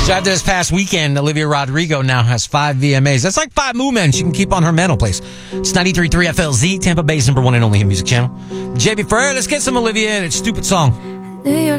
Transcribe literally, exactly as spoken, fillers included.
So after this past weekend, Olivia Rodrigo now has five V M As. That's like five movements she can keep on her mantle place. It's ninety-three point three F L Z, Tampa Bay's number one and only hit music channel. J B Ferrer, let's get some Olivia and its stupid song. New York